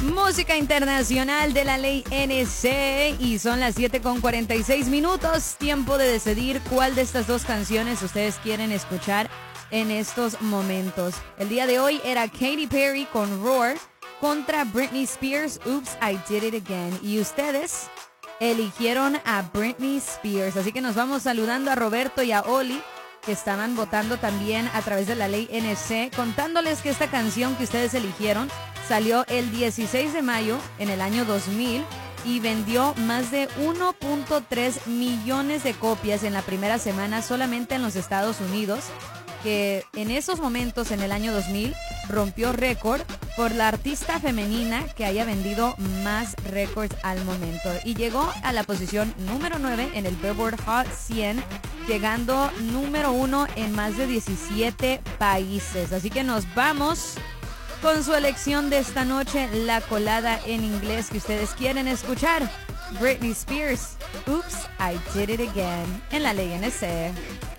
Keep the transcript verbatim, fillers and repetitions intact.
Música internacional de la ley N C y son las siete con cuarenta y seis minutos. Tiempo de decidir cuál de estas dos canciones ustedes quieren escuchar en estos momentos. El día de hoy era Katy Perry con Roar contra Britney Spears, Oops, I Did It Again. Y ustedes eligieron a Britney Spears. Así que nos vamos saludando a Roberto y a Oli, que estaban votando también a través de la ley N C, contándoles que esta canción que ustedes eligieron salió el dieciséis de mayo en el año dos mil y vendió más de uno punto tres millones de copias en la primera semana solamente en los Estados Unidos, que en esos momentos, en el año dos mil, rompió récord por la artista femenina que haya vendido más récords al momento. Y llegó a la posición número nueve en el Billboard Hot cien, llegando número uno en más de diecisiete países. Así que nos vamos con su elección de esta noche, la colada en inglés que ustedes quieren escuchar. Britney Spears, Oops, I Did It Again, en la ley N C.